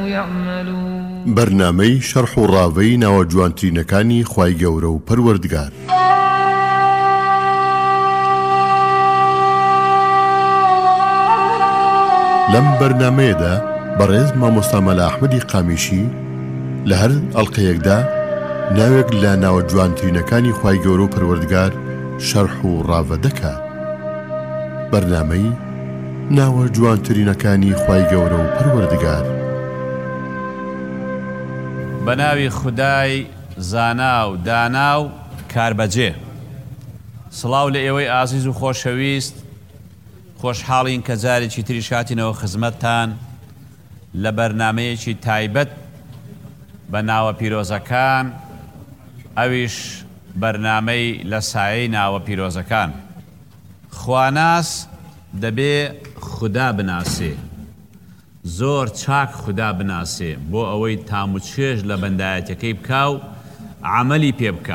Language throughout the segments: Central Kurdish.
بەرنامەی شەرح و ڕاوەی ناوە جوانترینەکانی خوای گەورە و پەروەردگار. لەم بەرنامەیەدا بەڕێز مامۆستا مەلا ئەحمەدی قامیشی لە هەر ئەڵقەیەکدا ناوێک لە ناوە جوانترینەکانی خوای گەورە و پەروەردگار شەرح و ڕاوە دەکات. بەرنامەی ناوە جوانترینەکانی خوای گەورە و پەروەردگار. بەناوی خودای زانا و دانا و کاربەجێ. سڵاو لە ئێوەی ئازیز و خۆشەویست، خۆشحاڵین کە جارێکی تریش هاتینەوە خزمەتتان لە بەرنامەیەکی تایبەت بە ناوە پیرۆزەکان، ئەویش بەرنامەی لە سایەی ناوە پیرۆزەکان. خواناس دەبێ خوددا بناسێ، زۆر چاک خوددا بناسێ بۆ ئەوەی تام و چێژ لە بەندایەتەکەی بکا و عملی پێ بکە.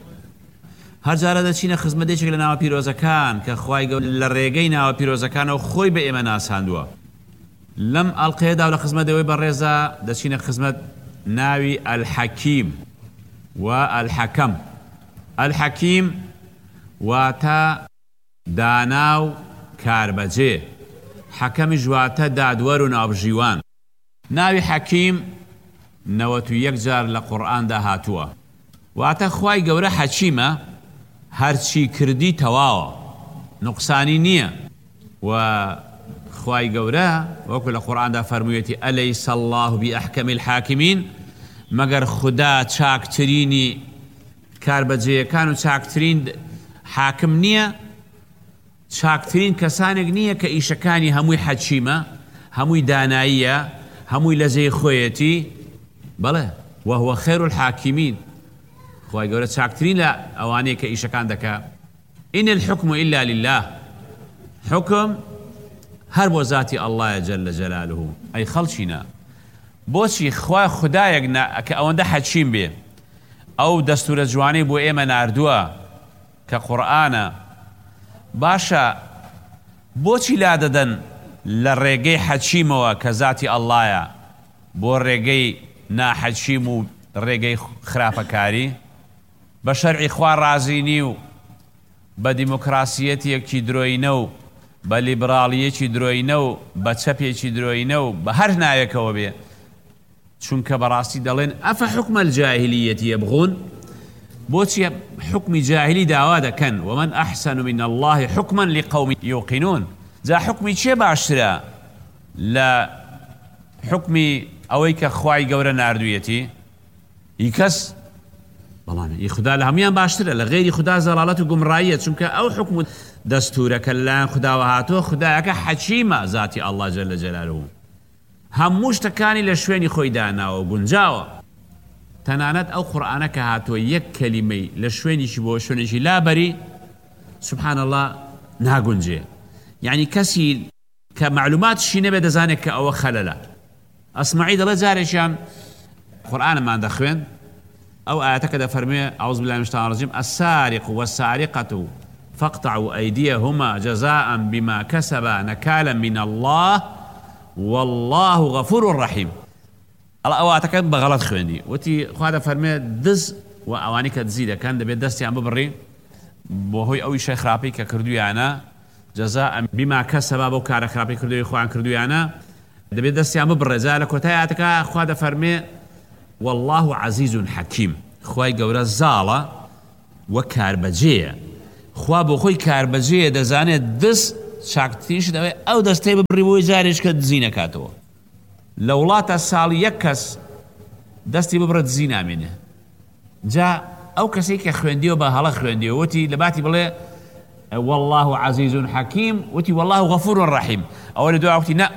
هەر جارە دەچینە خزمەتێکێک لە ناوە پیرۆزەکان کە خوای گەورە لە ڕێگەی ناوە پیرۆزەکانەوە خۆی بە ئێمە ناساندووە. لەم ئەڵقەیەدا و لە خزمەتەوەی بەڕێزە دەچینە خزمەت ناوی ئەلحەکیم و ئەلحەکەم. ئەلحەکیم واتە دانا و کاربەجێ، حەکەمی ژواتە دادوەر و ناوبژیوان. ناوی حەکیم 91 جار لە قورئاندا هاتووە، واتە خوای گەورە حەکیمە، هەرچی کردی تەواوە، نوقسانی نییە. و خوای گەورە وەکو لە قورئاندا فەرموویەتی ئەلەیسە الله بئەحکەمی الحاکمین، مەگەر خوددا چاکترینی کاربەجێیەکان و چاکترین حاکم نییە، چاکترین کەسانێک نییە کە ئیشەکانی هەمووی حەکیمە، هەمووی داناییە، هەمووی لەزەی خۆیەتی. بەڵێ وهو خێر الحاکمین، خوای گەورە چاکترین لە ئەوانەیە کە ئیشەکان دەکا. ئین الحکم ئیلا لله، حکم هەر بۆ ذاتی ئەڵڵایە جەلە جەلالوه. ئەی خەڵچینە، بۆچی خوا خودایەک کە ئەوەندە حەکیم بێ، ئەو دەستورە جوانەی بۆ ئێمە ناردووە کە قورئانە، باشە بۆچی لا دەدەن لە ڕێگەی حەکیمەوە کە ذاتی ئەڵڵایە بۆ ڕێگەی ناحەکیم و ڕێگەی خراپەکاری؟ بە شەرعی خوا ڕازینی و بە دیموکراسیەتێکی درۆینە و بە لیبراڵیەکی درۆینە و بە چەپێکی درۆینە و بە هەر ناوێکەوە بێ، چونکە بەڕاستی دەڵێن ئەفە حکمە الجاهلیەتی یەبغون، بۆچی حکمی جاهلی داوا دەکەن؟ ومن ئەحسن من الله حکما لقوم یوقنون. جا حکمی چێ باشترە لە حکمی ئەوەی کە خوای گەورە ناردوویەتی؟ هیچ کەس، بەڵام هی خوددا لە هەمویان باشترە، لە غێری خوددا زەڵالەت و گومڕاییە، چونکە ئەو حکم دەستورەکە لەلایەن خودداوە هاتووە، خوددایەکە حەکیمە ذاتی ئەڵڵا جەلە جەلالوه، هەموو شتەکانی لە شوێنی خۆی داناوە و گونجاوە. تەنانەت ئەو قورئانە کە هاتووە یەک کەلیمەی لە شوێنیشی بۆ شوێنێکی لابەری سبحان الله ناگونجێ، یعنی کەسی کە معلوماتشی نەبێ دەزانێت کە ئەوە خەلەلە. ئەسمەعی دەڵێ جارێکیان قورئانمان دەخوێن، ئەو ئاەتەکە دەفەرمێ ئەعوذ بالله من الشیطان الرجیم السارق والسارقة فاقطعوا أيديهما جزاء بما كسبا نكالا من الله والله غفور رحيم. ئەواتەکە بەغەڵەت خوێنی، وتی خوا دەفەرمێ دز و ئەوانی کە دزی دەکەن دەبێت دەستیان ببڕی بۆ هۆی ئەوی شەی خراپەی کە کردویانە، جەزاء بما کەسەبا بۆ کارە خراپەی کردووی خۆیان کردویانە دەبێت دەستیان ببڕێ. جا لە کۆتای ئاەتەکە خوا دەفەرمێ والله عزیز حەکیم، خوای گەورە زاڵە وە کاربەجێیە، خوا بۆ خۆی کاربەجێیە، دەزانێت دەست چاکترینش دەوێت ئەو دەستەی ببڕی بۆی جارێش کە دزی نەکاتەوە. لە وڵاتە ساڵی یەک کەس دەستی ببڕە دزی نامێنێ. جا ئەو کەسێک کە خوێندیەوە بە هەڵە خوێندیەوە وتی لە باتی بڵێ والله عزیز حەکیم، وتی والله غەفور ڕەحیم. ئەوە لە دوای وتی نە،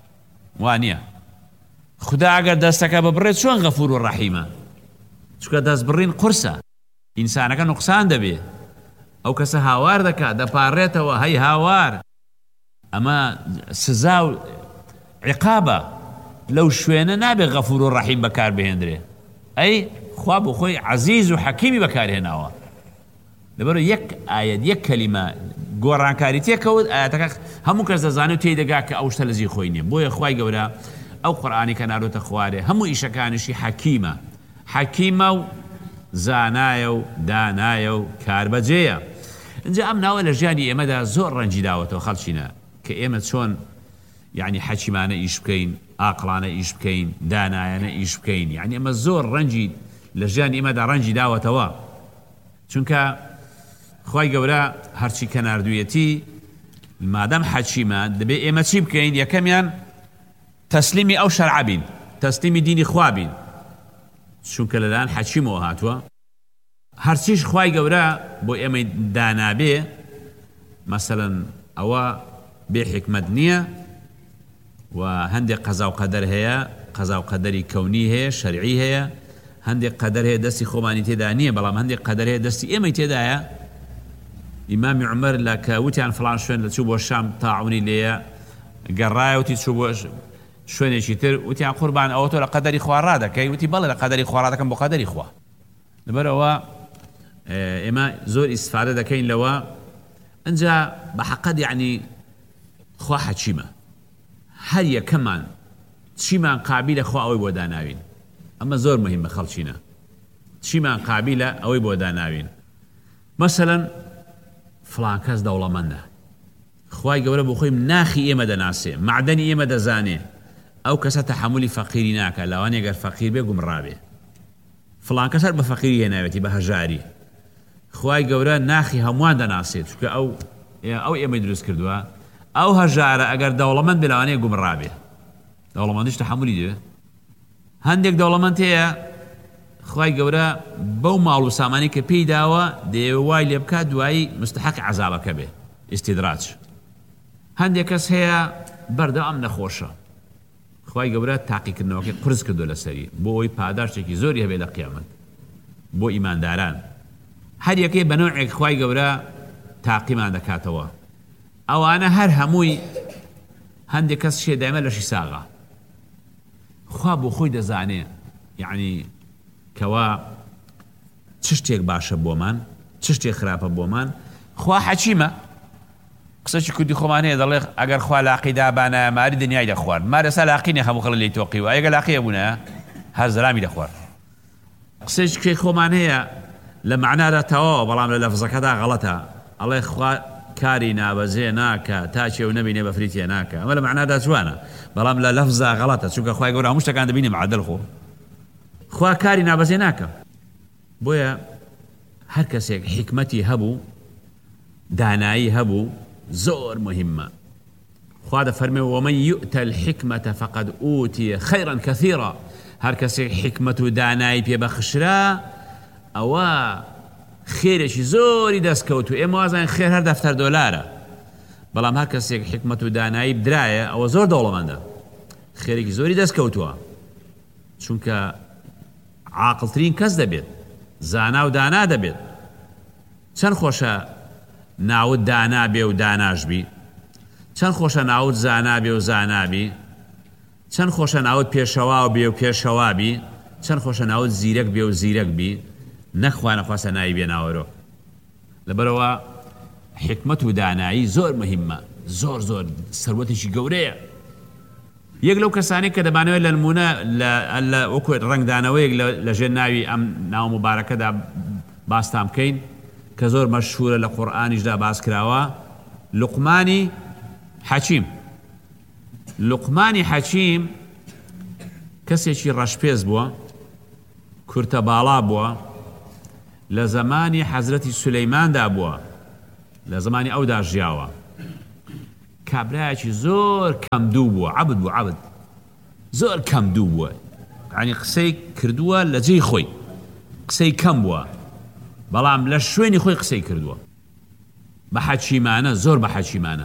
وانە خوددا ئەگەر دەستەکە ببڕێت چۆن غەفور و ڕەحیمە؟ چونکە دەست بڕین قورسە، ئینسانەکە نوقسان دەبێ، ئەو کەسە هاوار دەکات دەپارڕێتەوە، هەی هاوار، ئەمە سزا و عقابە. لەو شوێنە نابێ غەفور و ڕەحیم بەکار بهێندرێ، ئەی خوا بۆ خۆی عەزیز و حەکیمی بەکارهێناوە. لەبەرەوە یەک ئاەت یەک کەلیمە گۆڕانکاری تێکەوت، ئاەتەکە هەموو کەس دەزانێت و تێی دەگا کە ئەو شتە لەزی خۆی نییە. بۆیە خوای گەورە ئەو قورئانی کە ناردۆتە خوارێ هەموو ئیشەکانیشی حەکیمە و زانایە و دانایە و کاربەجێیە. اینجا ئەم ناوە لە ژیانی ئێمەدا زۆر ڕەنجی داوەتەوە خەڵچینە کە ئێمە چۆن یعنی حەکیمانە ئیش بکەین، ئاقڵانە ئیش بکەین، دانایانە ئیش بکەین. یعنی ئەمە زۆر ڕەنجی لە ژیانی ئێمەدا ڕەنجی داوەتەوە، چونکە خوای گەورە هەرچی کە ناردوویەتی مادەم حەکیمە دەبێ ئێمە چی بکەین؟ یەکەمیان تەسلیمی ئەو شەرعە بین، تەسلیمی دینی خوا بین، چونکە لەلایەن حەکیمەوە هاتووە. هەرچیش خوای گەورە بۆ ئێمە دانابێ مەسەڵەن ئەوە بێ حکمت نییە و هەندێک قەزا و قەدەر هەیە، قەزا و قەدەری کەونی هەیە، شەرعی هەیە، هەندێک قەدەر هەیە دەستی خۆمانی تێدا نییە، بەڵام هەندێک قەدەر هەیە دەستی ئێمەی تێدایە. ئیمامی عومەر لە کە وتیان فڵان شوێن لە چوو بۆ شام تاعونی لێیە گەڕایە وتی چوو بۆ شوێنێکی تر وتیان قوربان ئەوە تۆ لە قەدەری خوا ڕادەکەی؟ وتی بەڵێ لە قەدەری خوا ڕادەکەم بۆ قەدەری خوا. لەبەرەوە ئێمە زۆر ئیسفادە دەکەین لەوە. ئەنجا بە حەقەت یعنی خوا حەکیمە، هەر یەکەمان چیمان قابلە خوا ئەوەی بۆ داناوین. ئەمە زۆر مهمە خەڵچینە، چیمان قابلە ئەوەی بۆ داناوین. مەسەڵەن فڵان کەس دەوڵەمەندە، خوای گەورە بۆ خۆی ناخی ئێمە دەناسێ، معدەنی ئێمە دەزانێ، ئەو کەسە تەحەمولی فەقیری ناکە، لەوانێ گەر فەقیر بێ گومڕابێ. فڵان کەس هەر بە فەقیری هێناوێتی بە هەژاری، خوای گەورە ناخی هەمووان دەناسێت، چونکە ئەو ئێمەی دروست کردووە. ئەو هەژارە ئەگەر دەوڵەمەند بێ لەوانەیە گومڕابێ، دەوڵەمەندیش تەحەمولی دەوێ. هەندێک دەوڵەمەند هەیە خوای گەورە بەو ماڵ و سامانی کە پێی داوە دەیەوێ وای لێ بکات دوایی مستحق عەزابەکە بێ، ئیستیدراج. هەندێک کەس هەیە بەردەوام نەخۆشە، خوای گەورە تاقیکردنەوەکەی قورس کردو لەسەری بۆ ئەوەی پاداشتێکی زۆری هەبێ لە قیامەت بۆ ئیمانداران. هەر یەکەی بە نوعێک خوای گەورە تاقیمان دەکاتەوە. ئەوانە هەر هەمووی هەندێک کەس شێدایمە لەشی ساغا، خوا بۆ خۆی دەزانێ یعنی کەوا چ شتێک باشە بۆمان، چ شتێک خراپە بۆمان. خوا حەکیمە. قسەی کوردی خۆمان هەیە دەڵێ ئەگەر خوا لاقی دابانە ماری دنیای دەخوارد، مارە ئێستا لاقی نیە هەموو خەڵک لێی تۆقی و ئەگەر لاقیە بوونە هەر زەرامی دەخوارد. قسەی خۆمان هەیە لە معنادا تەواوە بەڵام لە لەفزەکەدا غەڵەتە، ئەڵێ خوا کاری نابەزێ ناکە تا چێ و نەبینێ بە فریتیە ناکە. ئەمە لە معنادا جوانە بەڵام لە لەفزە غەڵەتە، چونکە خوای گەورە هەموو شتەکان دەبینێ معادل خۆ. خوا کاری نابەزێ ناکە. بۆیە هەر کەسێک حکمەتی هەبوو، دانایی هەبوو، زۆر مهمە. خوا دەفەرمێ ومن یؤتە الحکمەتە فەقەد ئوتیە خەیڕەن کەثیرا. هەر کەسێک حکمەت و دانایی پێبەخشرا ئەوە خێرێکی زۆری دەستکەوت و ئێمە وازانین خێر هەر دەفتەر دۆلارە، بەڵام هەر کەسێک حکمەت و دانایی بدرایە ئەوە زۆر دەوڵەمەندە، خێرێکی زۆری دەستکەوتووە، چونکە عاقڵترین کەس دەبێت، زانا و دانا دەبێت. چەند خۆشە ناوت دانا بێ و داناش بی، چەند خۆشە ناوت زانا بێ و زانابی، چەند خۆشە ناوت پێشەوا بێ و پێشەوا بی، چەند خۆشە ناوت زیرەک بێ و زیرەک بی، نەخوا نەخواستە ناوی بێ ناوەرۆ. لەبەرەوە حکمت و دانایی زۆر مهمە، زۆر زۆر سەروەتێکی گەورەیە. یەک لەو کەسانێک کە دەبانەوێت لە نمونە لە وەکو ڕنگدانەوەیەک لە ژێر ناوی ئەم ناو مبارەکەدا باستان بکەین کە زۆر مەشهورە لە قورئانیشدا باس کراوە، لوقمانی حەکیم. لوقمانی حەکیم کەسێکی ڕەشپێز بووە، کورتە باڵا بووە، لە زمانی حەزرەتی سولەیماندا بووە، لە زمانی ئەودا ژیاوە. کابرایەکی زۆر کەمدوو بووە، عەبد بوو، عەبد زۆر کەمدوو بووە، یعنی قسەی کردووە لە جێی خۆی، قسەی کەم بووە بەڵام لە شوێنی خۆی قسەی کردووە. بە حەکیمانە، زۆر بە حەکیمانە.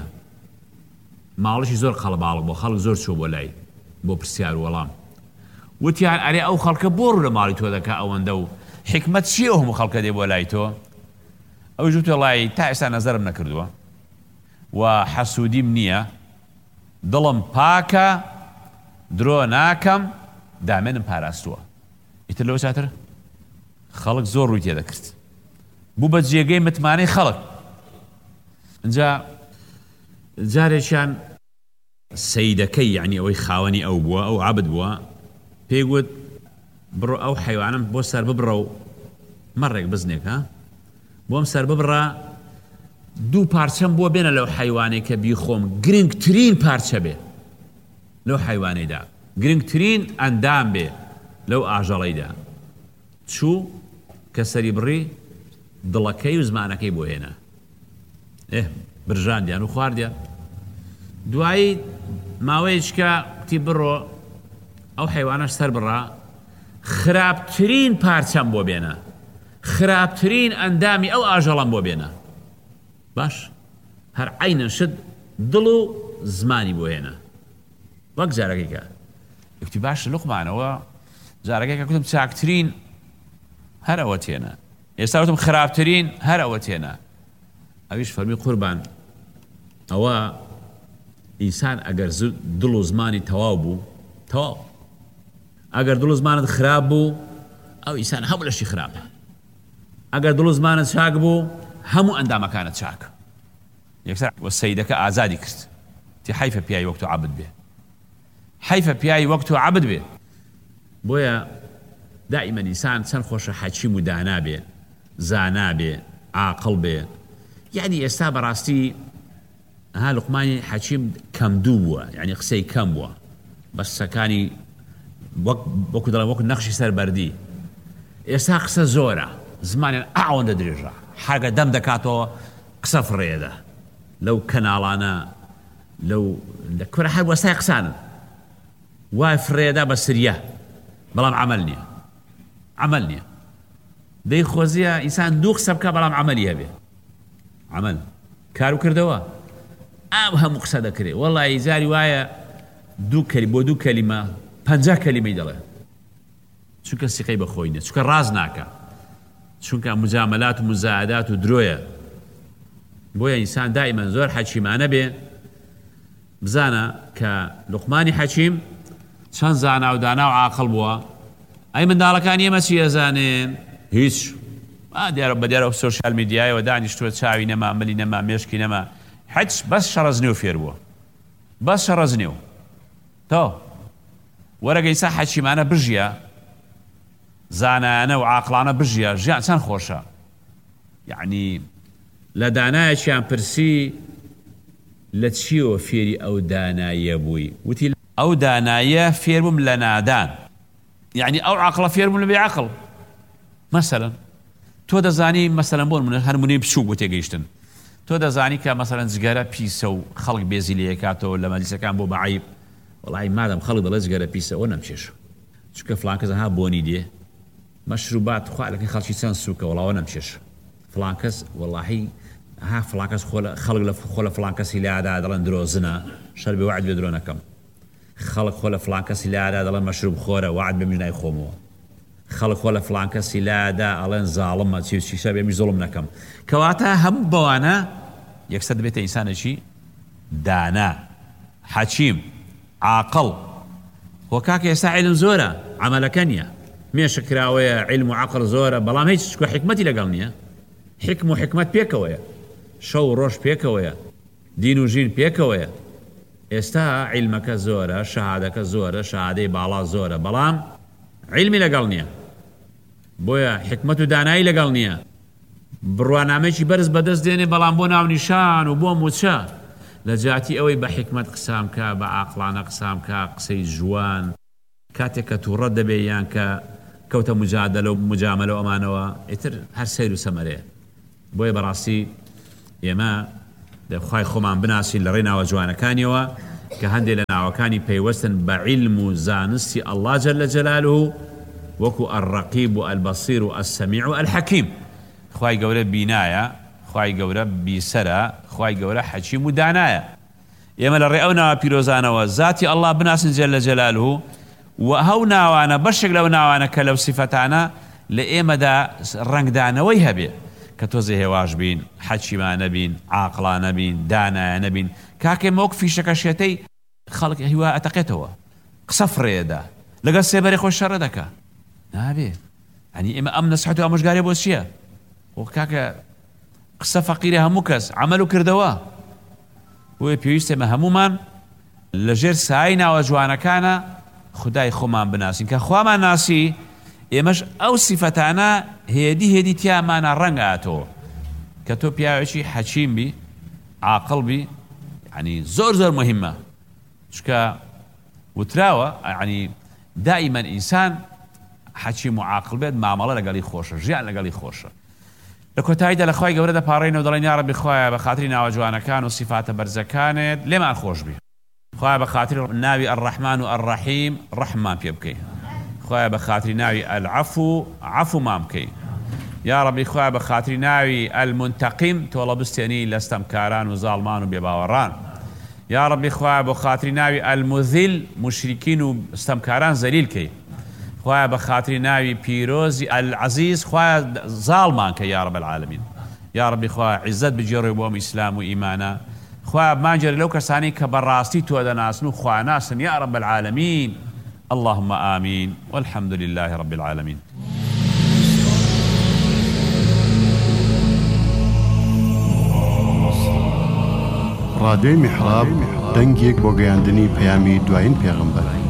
ماڵشی زۆر قەڵەباڵغ بوو، خەڵک زۆر چوو بۆ لای بۆ پرسیار وەڵام. وتیان ئەرێ ئەو خەڵکە بۆ ڕوو لە ماڵی تۆ دەکا ئەوەندە و حکمت چییە هەموو خەڵکە دێ بۆ لای تۆ؟ ئەویش وتێ وەڵی تا ئێستا نەزەرم نەکردووە و حەسوودیم نییە، دڵم پاکە، درۆ ناکەم، دامێنم پاراستووە. ئیتر لەوە چاتر خەڵک زۆر ڕووی تێدەکرد، بوو بە جێگەی متمانەی خەڵک. اینجا جارێکیان سەیدەکەی یعنی ئەوەی خاوەنی ئەو بووە ئەو عەبد بووە پێی گوت بڕۆ ئەو حەیوانم بۆ سەر ببڕە و مەڕێک بزنێک ها بۆم سەر ببڕە دوو پارچەم بۆ بێنە لەو حەیوانەی کە بیخۆم گرنگترین پارچە بێ لەو حەیوانەیدا گرنگترین ئەندام بێ لەو ئاژەڵەیدا چوو کە سەری بڕی دڵەکەی و زمانەکەی بۆ هێنا برژاندیان و خواردیان دوایی ماوەیەکە تی بڕۆ ئەو حەیوانەش سەر بڕا خراپترین پارچەم بۆ بێنە خراپترین ئەندامی ئەو ئاژەڵەم بۆ بێنە باش هەر عینەن شت دڵ و زمانی بۆ هێنا وەک جارەکەیکە یکتی باش لوقمانەوە جارەکەیکە کوتم چاکترین هەر ئەوە تێنە ئێستا وتم خراپترین هەر ئەوە تێنە ئەویش فەرمی قوربان ئەوە ئینسان ئەگەر دڵ و زمانی تەواو بوو تەواو ئەگەر دڵ و زمانت خراپ بوو ئەو ئینسان هەموو لەشی خراپە ئەگەر دڵ و زمانت چاک بوو هەموو ئەندامەکانت چاکە یەکسەر سەیدەکە ئازادی کرد تی حەیفە پیاوی وەک تۆ عەبد بێ حەیفە پیاوی وەک تۆ عەبد بێ بۆیە دائما ئینسان چەند خۆشە حەکیم و دانا بێ زانا بێ عاقڵ بێ یعنی ئێستا بەڕاستی ها لوقمانی حەکیم کەمدوو بووە یعنی قسەی کەم بووە بەسەکانی وەکو دەڵێن وەکو نەخشی سەربەردی ئێستا قسە زۆرە زمانیان ئەوەندە درێژە هەرگە دەم دەکاتەوە قسە فڕێدە لەو کەناڵانە لەو کورە هەر وەستای قسانن وای فڕێدا بە سریە بەڵام عمل نییە دەی خۆزیە ئینسان دوو قسە بکە بەڵام عملی هەبێ عمل کار و کردەوە ئەو هەموو قسە دەکرێ وەڵی زاری وایە بۆ دوو کەلیمە 50 کەلیمەی دەڵێ چونکە سیقەی بەخۆی نیە چونکە ڕاز ناکە چونکە مجاملات و مزاعدات و درۆیە بۆیە ئینسان دائما زۆر حەکیمانە بێ بزانە کە لوقمانی حەکیم چەند زانا و دانا و عاقڵ بووە ئەی منداڵەکان ئێمە چی ئەزانێن هیچ بەدیارە سۆشیال میدیایەوە دانیشتووە چاوی نەما ملی نەما مێشکی نەما حەج بەس شەڕەزنێ و فێر بووە بەس شەڕەزنێ و تۆ وەرەگە ئیسا حەکیمانە بژیە زانایانە و عاقڵانە بژیە ژیان چەند خۆشە یعنی لە دانایەکیان پرسی لە چیەوە فێری ئەو داناییە بووی وتی ئەو داناییە فێر بووم لە نادان یعنی ئەو عاقڵە فێر بووم لە بێعاقڵ مەسەلەن تۆ دەزانی مەسەلەن بۆ هەرمونەی بچوو بۆ تێگەیشتن تۆ دەزانی کە مەسەلەن جگەرە پیسە و خەڵک بێزی لێ کاتەوە لە مەجلیسەکان بۆ بەعیب وەڵی مادەم خەڵک دەڵێ جگەرە پیسە ئەوە نەمچێشە چونکە فڵان کەس ها بۆنی دێ مەشروبات خوالەکەی خەڵکی چەند سووکە وەڵاوە نەمچێشە فڵان کەس وەڵاهی ها فڵان کەس خەڵک لە فڵان کەسی لایدا دەڵێن درۆزنە شەر بێ وعد بێ درۆ نەکەم خەڵک خۆ لە فڵان کەسی لایدا دەڵێن مەشروب خۆرە وعد بێ میژنای خۆمەوە خەڵک خۆ لە فڵان کەسی لایدا ئەڵێن زاڵمە چیشە بێ میش زوڵم نەکەم کەواتە هەموو بەوانە یەکسەر دەبێتە ئینسانێکی دانا حەکیم عاقڵ وە کاکە ئێستا عیلم زۆرە عەمەلەکە نییە مێشە کراوەیە عیلم و عەقڵ زۆرە بەڵام هیچ حکمەتی لەگەڵ نییە حکم و حکمت پێکەوەیە شەو و ڕۆژ پێکەوەیە دین و ژین پێکەوەیە ئێستا عیلمەکە زۆرە شەهادەکە زۆرە شەهادەی باڵا زۆرە بەڵام عیلمی لەگەڵ نییە بۆیە حکمت و دانایی لەگەڵ نییە بڕوانامەیەکی بەرز بەدەست دێنێ بەڵام بۆ ناونیشان و بۆ موچە لە جاتی ئەوەی بە حکمت قسام کە بە عاقڵانە قسام کە قسەی جوان کاتێک کە تووڕە دەبێ یان کە کەوتە مجادلە و مجاملە و ئەمانەوە ئیتر هەر سەیر و سەمەرەیە بۆیە بەڕاستی ئێمە دەخوای خۆمان بناسین لە ڕێی ناوە جوانەکانیەوە کە هەندێک لە ناوەکانی پەیوەستن بە عیلم و زانستی ئەڵڵا جەلە جەلالوه وەکو الرەقیب و البەصیر و السەمیع و الحەکیم خوای گەورە بینایە خوای گەورە بیسەرە خوای گەورە حەکیم و دانایە ئێمە لە ڕێ ئەو ناوە پیرۆزانەوە ذاتی ئەڵڵا بناسن جەلە جەلالوه و هەو ناوانە بەشێک لەو ناوانە کە لەو سیفەتانە لە ئێمەدا ڕەنگدانەوەی هەبێ کە تۆزێ هێواش بین حەکیمانە بین عاقڵانە بین دانایانە بین کاکێ مۆک فیشەکەشێتەی خەڵک هیوا ئەتەقێتەوە قسە فڕێدا لەگەڵ سێبەری خۆش شەڕە دەکا نابێ ئەنی ئێمە ئەم نەسحەت و ئامۆژگارێ بۆ چییە وە کاکە قسە فەقیرە هەموو کەس عەمەل و کردەوە بۆیە پێویستە ئێمە هەمومان لەژێر سای ناوە جوانەکانە خدای خۆمان بناسین کە خوامان ناسی ئێمەش ئەو سیفەتانە هێدی تیامانە ڕەنگ ئاتەوە کە تۆ پیاوێکی حەکیم بی عاقڵ بی ینی زۆر مهمە چکە وتراوە ینی دائیمەن ئینسان حەکیم و عاقڵ بێت مامەڵە لەگەڵی خۆشە ژیان لەگەڵی خۆشە لە کۆتاییدا لە خوای گەورە دەپاڕێنەوە دەڵێن یا ڕەبی خوایە بە خاتری ناوە جوانەکان و سیفاتە بەرزەکانت لێمان خۆش بی خوایە بە خاتری ناوی الرحمن و الرحیم ڕەحممان پێ بکەی خوایە بە خاتری ناوی العفو عفومان بکەی یا ڕەبی خوایە بە خاتری ناوی المنتقیم تۆڵە بستێنی لە ستەمکاران و زاڵمان و بێباوەڕان یا ڕەبی خوایە بە خاتری ناوی المذل مشریکین و ستەمکاران زەلیل کەی خوایە بە خاتری ناوی پیرۆزی العەزیز خوایە زاڵمان کە یا رب العالمین یا ڕەبی خوایە عیزەت بجێڕێ بۆ ئیسلام و ئیمانە خوایە بمانجێڕی لەو کەسانی کە بەڕاستی تۆ دەناسن و خواناسن یا رب العالمین اللهم آمين والحمد لله رب العالمين. رادیۆی میحراب دەنگێک بۆ گەیاندنی پەیامی دوایین پێغەمبەر